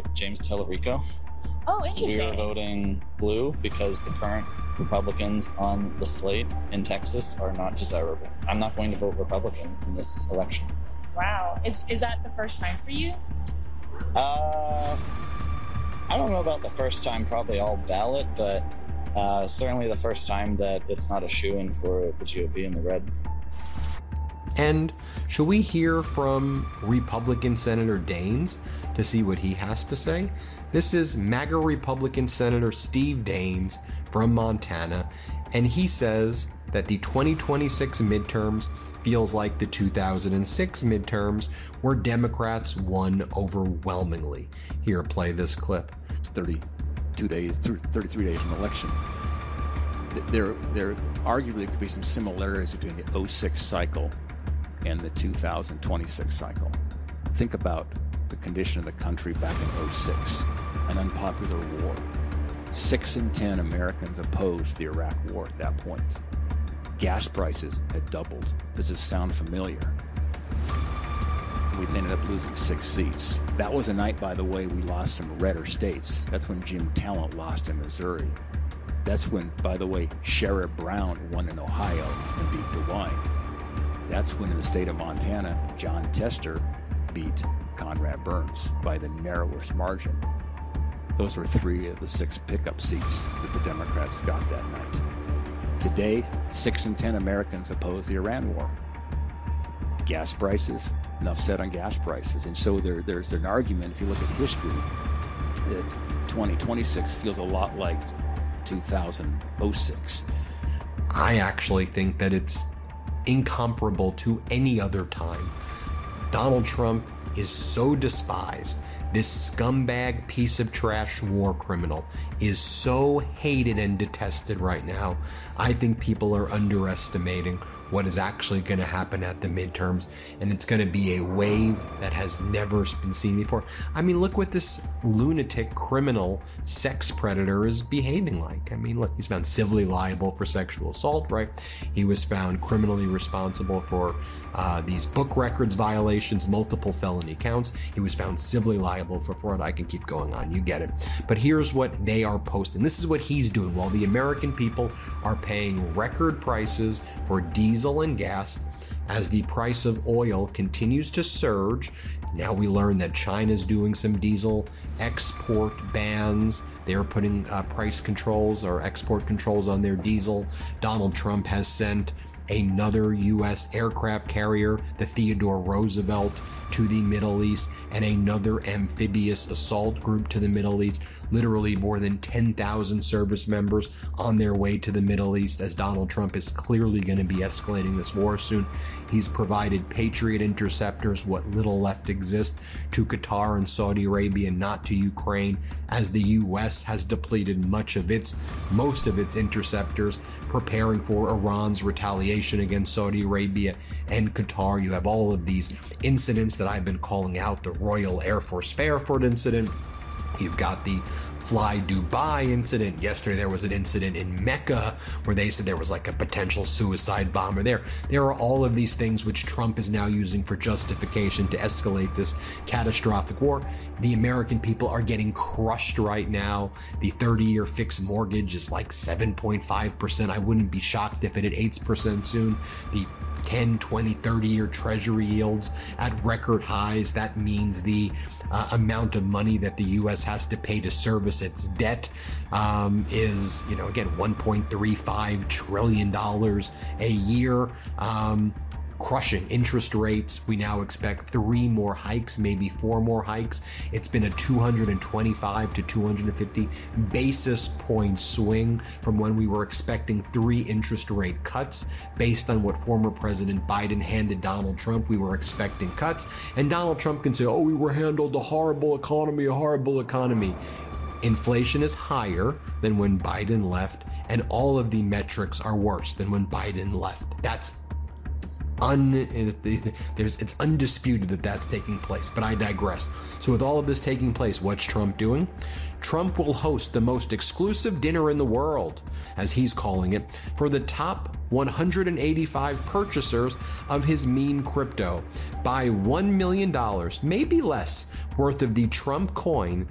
James Tellerico. Oh, We interesting. are voting blue because the current Republicans on the slate in Texas are not desirable. I'm not going to vote Republican in this election. Wow. Is that the first time for you? I don't know about the first time, probably all ballot, but certainly the first time that it's not a shoo-in for the GOP in the red. And shall we hear from Republican Senator Daines to see what he has to say? This is MAGA Republican Senator Steve Daines from Montana, and he says that the 2026 midterms feels like the 2006 midterms where Democrats won overwhelmingly. Here, play this clip. It's 32 days, 33 days from election. There arguably could be some similarities between the 06 cycle and the 2026 cycle. Think about the condition of the country back in 06, an unpopular war. 6 in 10 Americans opposed the Iraq War at that point. Gas prices had doubled. Does this sound familiar? We ended up losing 6 seats. That was a night, by the way, we lost some redder states. That's when Jim Talent lost in Missouri. That's when, by the way, Sherrod Brown won in Ohio and beat DeWine. That's when in the state of Montana, John Tester beat Conrad Burns by the narrowest margin. Those were 3 of the 6 pickup seats that the Democrats got that night. Today, 6 in 10 Americans oppose the Iran war. Gas prices, enough said on gas prices. And so there's an argument, if you look at history, that 2026 feels a lot like 2006. I actually think that it's incomparable to any other time. Donald Trump is so despised. This scumbag piece of trash war criminal is so hated and detested right now. I think people are underestimating what is actually going to happen at the midterms, and it's going to be a wave that has never been seen before. I mean, look what this lunatic criminal sex predator is behaving like. I mean, look, he's found civilly liable for sexual assault, right? He was found criminally responsible for these book records violations, multiple felony counts. He was found civilly liable for fraud. I can keep going on, you get it. But here's what they are posting. This is what he's doing while the American people are paying record prices for diesel and gas as the price of oil continues to surge. Now we learn that China's doing some diesel export bans. They're putting price controls or export controls on their diesel. Donald Trump has sent another U.S. aircraft carrier, the Theodore Roosevelt, to the Middle East, and another amphibious assault group to the Middle East. Literally more than 10,000 service members on their way to the Middle East, as Donald Trump is clearly going to be escalating this war soon. He's provided Patriot interceptors, what little left exists, to Qatar and Saudi Arabia, not to Ukraine, as the U.S. has depleted most of its interceptors, preparing for Iran's retaliation against Saudi Arabia and Qatar. You have all of these incidents that I've been calling out: the Royal Air Force Fairford incident. You've got the Fly Dubai incident. Yesterday there was an incident in Mecca where they said there was like a potential suicide bomber there. There are all of these things which Trump is now using for justification to escalate this catastrophic war. The American people are getting crushed right now. The 30-year fixed mortgage is like 7.5%. I wouldn't be shocked if it hit 8% soon. The 10, 20, 30-year treasury yields at record highs. That means the amount of money that the U.S. has to pay to service its debt is, again, $1.35 trillion a year. Crushing interest rates. We now expect 3 more hikes, maybe 4 more hikes. It's been a 225 to 250 basis point swing from when we were expecting 3 interest rate cuts. Based on what former President Biden handed Donald Trump, we were expecting cuts. And Donald Trump can say, oh, we were handled a horrible economy. Inflation is higher than when Biden left, and all of the metrics are worse than when Biden left. It's undisputed that that's taking place, but I digress. So with all of this taking place, what's Trump doing? Trump will host the most exclusive dinner in the world, as he's calling it, for the top 185 purchasers of his meme crypto. Buy $1 million, maybe less, worth of the Trump coin